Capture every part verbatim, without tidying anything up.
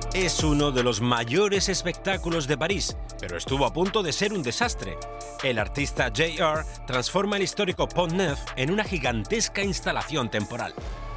Es uno de los mayores espectáculos de París, pero estuvo a punto de ser un desastre. El artista J R transforma el histórico Pont Neuf en una gigantesca instalación temporal.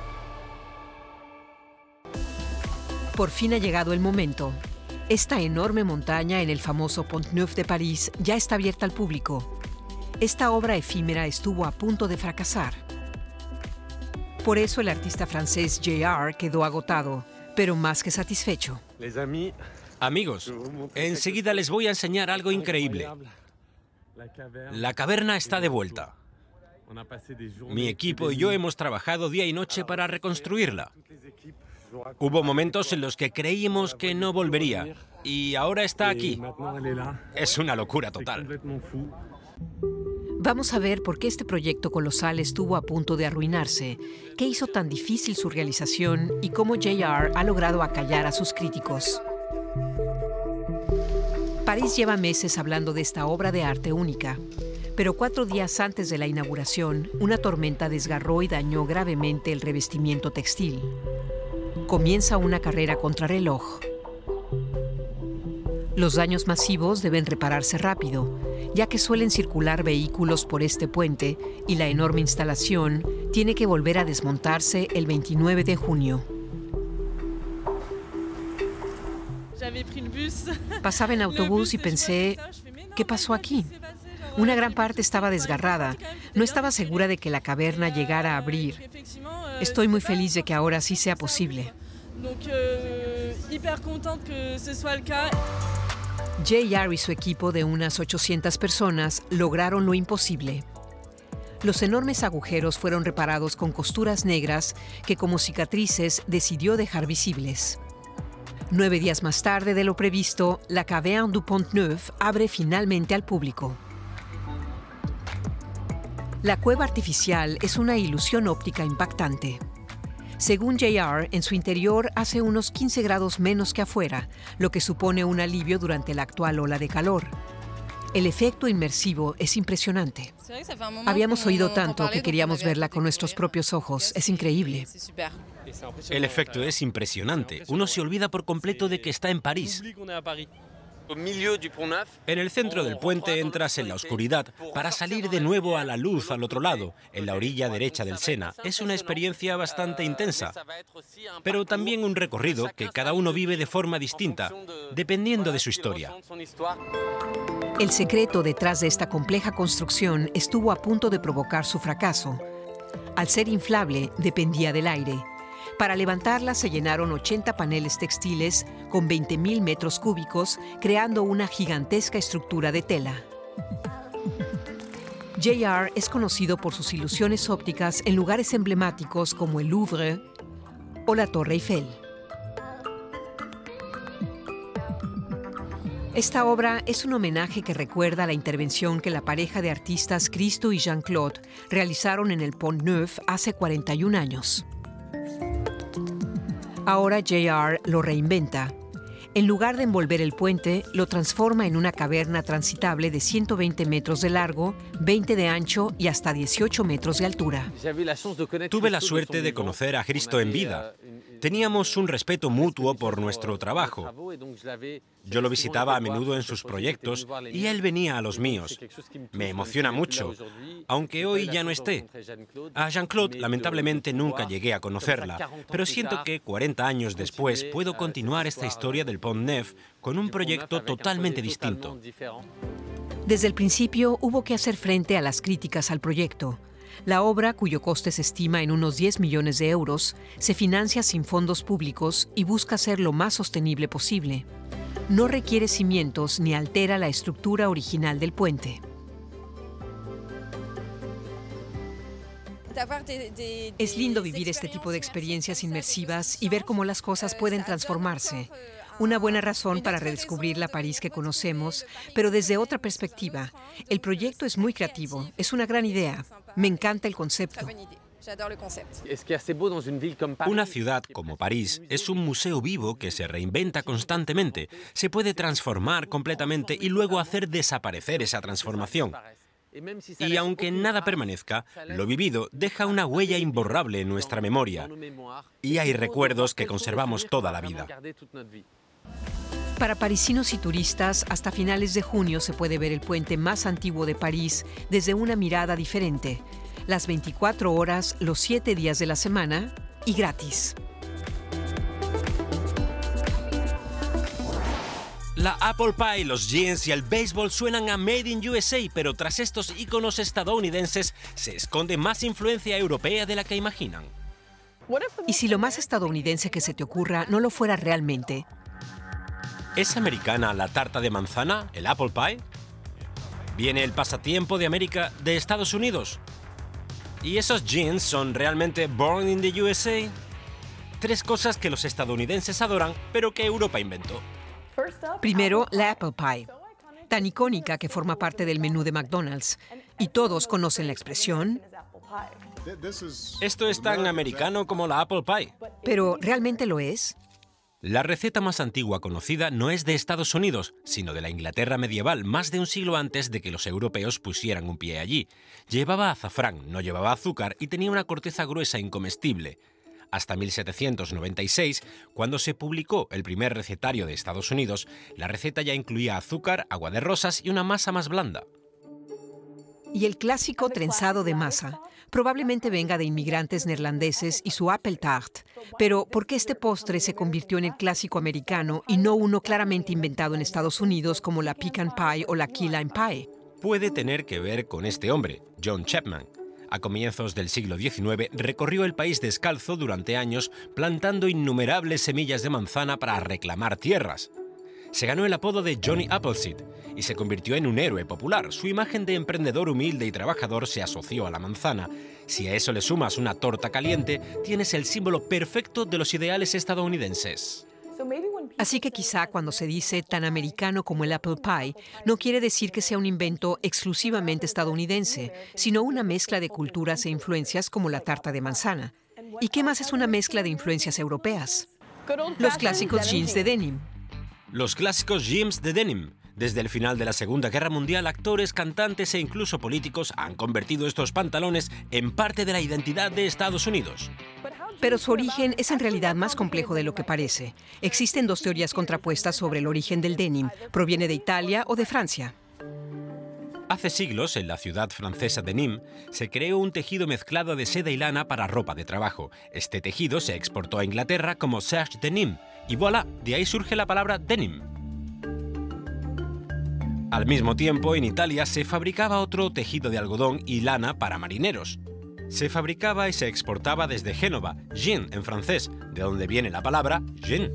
Por fin ha llegado el momento. Esta enorme montaña en el famoso Pont Neuf de París ya está abierta al público. Esta obra efímera estuvo a punto de fracasar. Por eso el artista francés J R quedó agotado, pero más que satisfecho. Amigos, enseguida les voy a enseñar algo increíble. La caverna está de vuelta. Mi equipo y yo hemos trabajado día y noche para reconstruirla. Hubo momentos en los que creímos que no volvería, y ahora está aquí. Es una locura total. Vamos a ver por qué este proyecto colosal estuvo a punto de arruinarse, qué hizo tan difícil su realización y cómo J R ha logrado acallar a sus críticos. París lleva meses hablando de esta obra de arte única, pero cuatro días antes de la inauguración, una tormenta desgarró y dañó gravemente el revestimiento textil. Comienza una carrera contrarreloj. Los daños masivos deben repararse rápido, ya que suelen circular vehículos por este puente y la enorme instalación tiene que volver a desmontarse el veintinueve de junio. Pasaba en autobús y pensé, ¿qué pasó aquí? Una gran parte estaba desgarrada. No estaba segura de que la caverna llegara a abrir. Estoy muy feliz de que ahora sí sea posible. J R y su equipo de unas ochocientas personas lograron lo imposible. Los enormes agujeros fueron reparados con costuras negras que como cicatrices decidió dejar visibles. Nueve días más tarde de lo previsto, la Caverne du Pont Neuf abre finalmente al público. La cueva artificial es una ilusión óptica impactante. Según J R, en su interior hace unos quince grados menos que afuera, lo que supone un alivio durante la actual ola de calor. El efecto inmersivo es impresionante. Habíamos oído tanto que queríamos verla con nuestros propios ojos. Es increíble. El efecto es impresionante. Uno se olvida por completo de que está en París. En el centro del puente entras en la oscuridad para salir de nuevo a la luz al otro lado, en la orilla derecha del Sena. Es una experiencia bastante intensa, pero también un recorrido que cada uno vive de forma distinta, dependiendo de su historia. El secreto detrás de esta compleja construcción estuvo a punto de provocar su fracaso. Al ser inflable, dependía del aire. Para levantarla se llenaron ochenta paneles textiles con veinte mil metros cúbicos, creando una gigantesca estructura de tela. J R es conocido por sus ilusiones ópticas en lugares emblemáticos como el Louvre o la Torre Eiffel. Esta obra es un homenaje que recuerda la intervención que la pareja de artistas Christo y Jean-Claude realizaron en el Pont Neuf hace cuarenta y un años. Ahora J R lo reinventa. En lugar de envolver el puente, lo transforma en una caverna transitable de ciento veinte metros de largo, veinte de ancho y hasta dieciocho metros de altura. Tuve la suerte de conocer a Christo en vida. Teníamos un respeto mutuo por nuestro trabajo. Yo lo visitaba a menudo en sus proyectos y él venía a los míos. Me emociona mucho, aunque hoy ya no esté. A Jean-Claude, lamentablemente, nunca llegué a conocerla, pero siento que cuarenta años después puedo continuar esta historia del Pont Neuf con un proyecto totalmente distinto. Desde el principio hubo que hacer frente a las críticas al proyecto. La obra, cuyo coste se estima en unos diez millones de euros, se financia sin fondos públicos y busca ser lo más sostenible posible. No requiere cimientos ni altera la estructura original del puente. Es lindo vivir este tipo de experiencias inmersivas y ver cómo las cosas pueden transformarse. Una buena razón para redescubrir la París que conocemos, pero desde otra perspectiva. El proyecto es muy creativo, es una gran idea. Me encanta el concepto. Una ciudad como París es un museo vivo que se reinventa constantemente. Se puede transformar completamente y luego hacer desaparecer esa transformación. Y aunque nada permanezca, lo vivido deja una huella imborrable en nuestra memoria. Y hay recuerdos que conservamos toda la vida. Para parisinos y turistas, hasta finales de junio se puede ver el puente más antiguo de París desde una mirada diferente. Las veinticuatro horas, los siete días de la semana y gratis. La Apple Pie, los jeans y el béisbol suenan a Made in U S A, pero tras estos íconos estadounidenses se esconde más influencia europea de la que imaginan. ¿Y si lo más estadounidense que se te ocurra no lo fuera realmente? ¿Es americana la tarta de manzana, el Apple Pie? ¿Viene el pasatiempo de América de Estados Unidos? ¿Y esos jeans son realmente born in the U S A? Tres cosas que los estadounidenses adoran, pero que Europa inventó. Primero, la Apple Pie, tan icónica que forma parte del menú de McDonald's. Y todos conocen la expresión. Esto es tan americano como la Apple Pie. ¿Pero realmente lo es? La receta más antigua conocida no es de Estados Unidos, sino de la Inglaterra medieval, más de un siglo antes de que los europeos pusieran un pie allí. Llevaba azafrán, no llevaba azúcar y tenía una corteza gruesa e incomestible. Hasta mil setecientos noventa y seis, cuando se publicó el primer recetario de Estados Unidos, la receta ya incluía azúcar, agua de rosas y una masa más blanda. Y el clásico trenzado de masa probablemente venga de inmigrantes neerlandeses y su Apple Tart. Pero ¿por qué este postre se convirtió en el clásico americano y no uno claramente inventado en Estados Unidos como la Pecan Pie o la Key Lime Pie? Puede tener que ver con este hombre, John Chapman. A comienzos del siglo diecinueve recorrió el país descalzo durante años plantando innumerables semillas de manzana para reclamar tierras. Se ganó el apodo de Johnny Appleseed y se convirtió en un héroe popular. Su imagen de emprendedor humilde y trabajador se asoció a la manzana. Si a eso le sumas una torta caliente, tienes el símbolo perfecto de los ideales estadounidenses. Así que quizá cuando se dice tan americano como el Apple Pie, no quiere decir que sea un invento exclusivamente estadounidense, sino una mezcla de culturas e influencias como la tarta de manzana. ¿Y qué más es una mezcla de influencias europeas? Los clásicos jeans de denim. Los clásicos jeans de denim. Desde el final de la Segunda Guerra Mundial, actores, cantantes e incluso políticos han convertido estos pantalones en parte de la identidad de Estados Unidos. Pero su origen es en realidad más complejo de lo que parece. Existen dos teorías contrapuestas sobre el origen del denim. ¿Proviene de Italia o de Francia? Hace siglos, en la ciudad francesa de Nîmes, se creó un tejido mezclado de seda y lana para ropa de trabajo. Este tejido se exportó a Inglaterra como serge de Nîmes, y voilà, de ahí surge la palabra denim. Al mismo tiempo, en Italia se fabricaba otro tejido de algodón y lana para marineros. Se fabricaba y se exportaba desde Génova, jean en francés, de donde viene la palabra jean.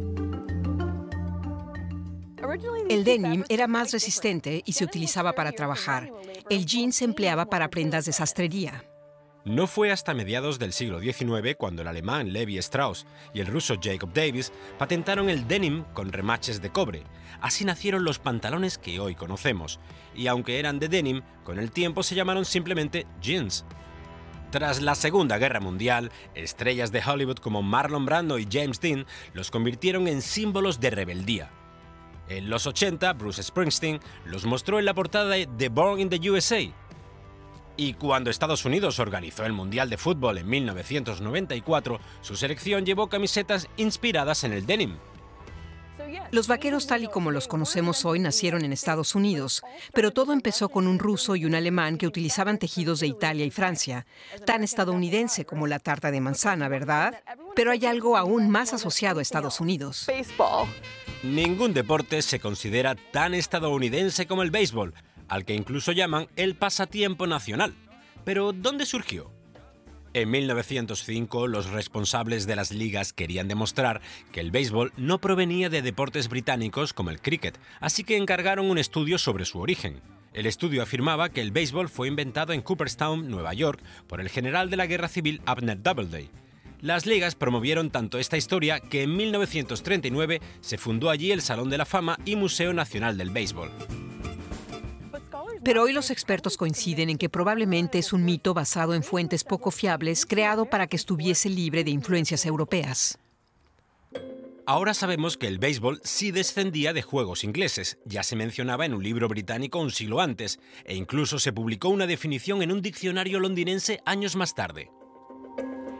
El denim era más resistente y se utilizaba para trabajar. El jean se empleaba para prendas de sastrería. No fue hasta mediados del siglo diecinueve cuando el alemán Levi Strauss y el ruso Jacob Davis patentaron el denim con remaches de cobre. Así nacieron los pantalones que hoy conocemos, y aunque eran de denim, con el tiempo se llamaron simplemente jeans. Tras la Segunda Guerra Mundial, estrellas de Hollywood como Marlon Brando y James Dean los convirtieron en símbolos de rebeldía. En los ochenta, Bruce Springsteen los mostró en la portada de The Born in the U S A. Y cuando Estados Unidos organizó el Mundial de Fútbol en mil novecientos noventa y cuatro, su selección llevó camisetas inspiradas en el denim. Los vaqueros tal y como los conocemos hoy nacieron en Estados Unidos, pero todo empezó con un ruso y un alemán que utilizaban tejidos de Italia y Francia, tan estadounidense como la tarta de manzana, ¿verdad? Pero hay algo aún más asociado a Estados Unidos. Ningún deporte se considera tan estadounidense como el béisbol, al que incluso llaman el pasatiempo nacional. Pero ¿dónde surgió? En mil novecientos cinco, los responsables de las ligas querían demostrar que el béisbol no provenía de deportes británicos como el cricket, así que encargaron un estudio sobre su origen. El estudio afirmaba que el béisbol fue inventado en Cooperstown, Nueva York, por el general de la Guerra Civil Abner Doubleday. Las ligas promovieron tanto esta historia que en mil novecientos treinta y nueve se fundó allí el Salón de la Fama y Museo Nacional del Béisbol. Pero hoy los expertos coinciden en que probablemente es un mito basado en fuentes poco fiables creado para que estuviese libre de influencias europeas. Ahora sabemos que el béisbol sí descendía de juegos ingleses, ya se mencionaba en un libro británico un siglo antes, e incluso se publicó una definición en un diccionario londinense años más tarde.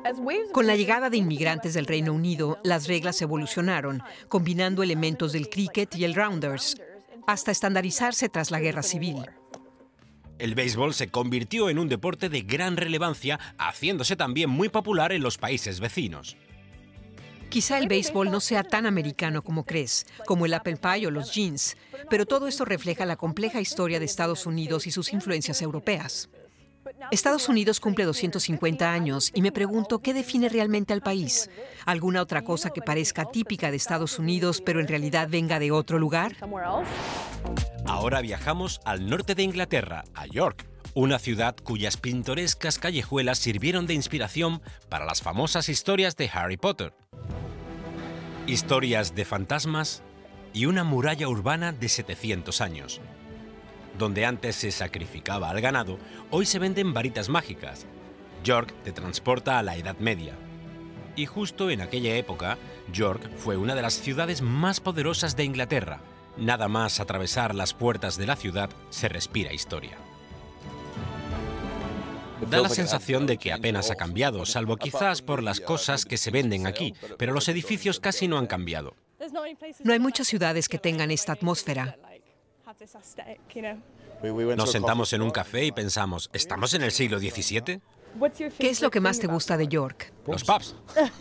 Con la llegada de inmigrantes del Reino Unido, las reglas evolucionaron, combinando elementos del cricket y el rounders, hasta estandarizarse tras la Guerra Civil. El béisbol se convirtió en un deporte de gran relevancia, haciéndose también muy popular en los países vecinos. Quizá el béisbol no sea tan americano como crees, como el apple pie o los jeans, pero todo esto refleja la compleja historia de Estados Unidos y sus influencias europeas. Estados Unidos cumple doscientos cincuenta años y me pregunto qué define realmente al país. ¿Alguna otra cosa que parezca típica de Estados Unidos, pero en realidad venga de otro lugar? Ahora viajamos al norte de Inglaterra, a York, una ciudad cuyas pintorescas callejuelas sirvieron de inspiración para las famosas historias de Harry Potter. Historias de fantasmas y una muralla urbana de setecientos años. Donde antes se sacrificaba al ganado, hoy se venden varitas mágicas. York te transporta a la Edad Media. Y justo en aquella época, York fue una de las ciudades más poderosas de Inglaterra. Nada más atravesar las puertas de la ciudad se respira historia. Da la sensación de que apenas ha cambiado, salvo quizás por las cosas que se venden aquí, pero los edificios casi no han cambiado. No hay muchas ciudades que tengan esta atmósfera. Nos sentamos en un café y pensamos, ¿estamos en el siglo diecisiete? ¿Qué es lo que más te gusta de York? Los pubs.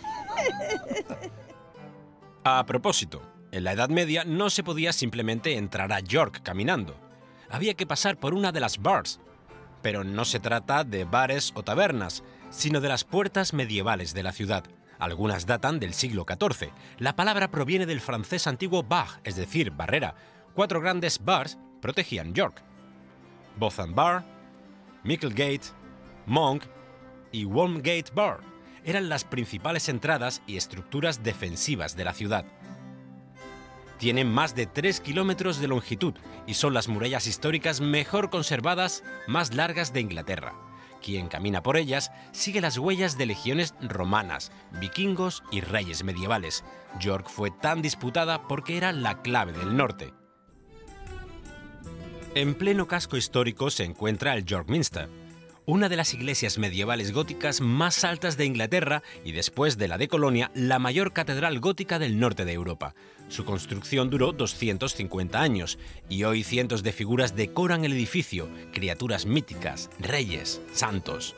A propósito, en la Edad Media no se podía simplemente entrar a York caminando. Había que pasar por una de las bars. Pero no se trata de bares o tabernas, sino de las puertas medievales de la ciudad. Algunas datan del siglo catorce. La palabra proviene del francés antiguo bar, es decir, barrera. Cuatro grandes bars protegían York: Botham Bar, Micklegate, Monk y Walmgate Bar. Eran las principales entradas y estructuras defensivas de la ciudad. Tienen más de tres kilómetros de longitud y son las murallas históricas mejor conservadas, más largas de Inglaterra. Quien camina por ellas sigue las huellas de legiones romanas, vikingos y reyes medievales. York fue tan disputada porque era la clave del norte. En pleno casco histórico se encuentra el York Minster, una de las iglesias medievales góticas más altas de Inglaterra y, después de la de Colonia, la mayor catedral gótica del norte de Europa. Su construcción duró doscientos cincuenta años y hoy cientos de figuras decoran el edificio, criaturas míticas, reyes, santos.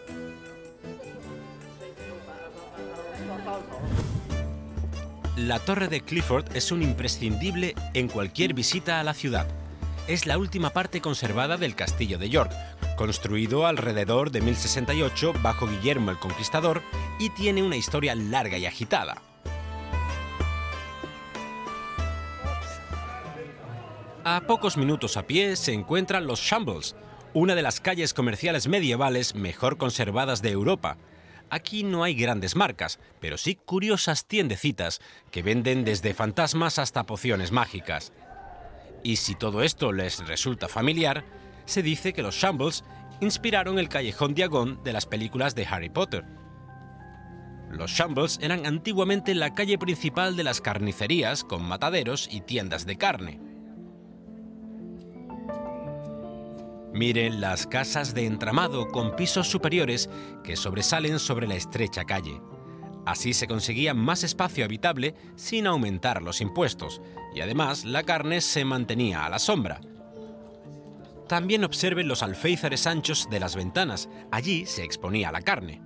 La Torre de Clifford es un imprescindible en cualquier visita a la ciudad. Es la última parte conservada del Castillo de York, construido alrededor de mil sesenta y ocho bajo Guillermo el Conquistador, y tiene una historia larga y agitada. A pocos minutos a pie se encuentran los Shambles, una de las calles comerciales medievales mejor conservadas de Europa. Aquí no hay grandes marcas, pero sí curiosas tiendecitas que venden desde fantasmas hasta pociones mágicas. Y si todo esto les resulta familiar, se dice que los Shambles inspiraron el callejón Diagon de las películas de Harry Potter. Los Shambles eran antiguamente la calle principal de las carnicerías con mataderos y tiendas de carne. Miren las casas de entramado con pisos superiores que sobresalen sobre la estrecha calle. Así se conseguía más espacio habitable sin aumentar los impuestos, y además la carne se mantenía a la sombra. También observen los alféizares anchos de las ventanas, allí se exponía la carne.